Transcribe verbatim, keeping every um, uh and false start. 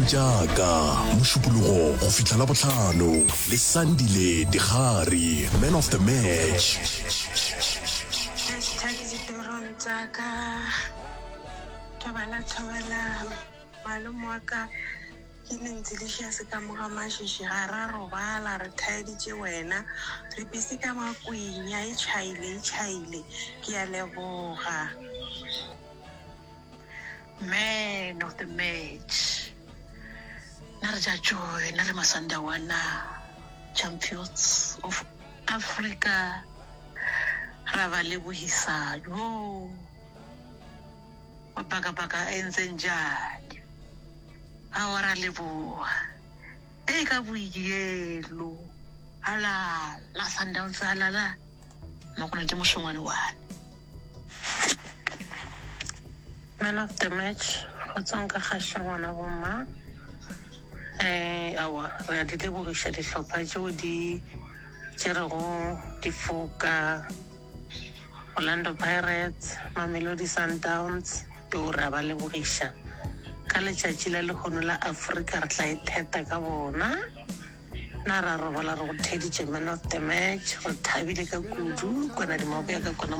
jaaka Mošupologo go fihla la botlhano le Sandile Digari, man of the match. Malome wa ka ke ne ntse le šiase ka moga mašhiši ga ra robala re thaeditše wena re bese ka makwenya e tšhaile e tšhaile ke a leboga. Man of the match, na re ja joy na le masanda wana champions of Africa ra ba lebohisa yo wa baka baka entse njani a wa ra leboha e ka boielo ala la Sundowns ala la no kona ke moshongwane wana. Man of the match go tswang ka kgahlangwana bomma eh awa re di lebogiša dihlopha tšeo di tšerego difoka Orlando Pirates, Mamelodi Sundowns, do ra ba lebogiša ka letšatši la lekgono la Afrika re tla itheta ka bona na ra robala re go theditše man of the match re thabile ka kudu kwana di maboya ka kwana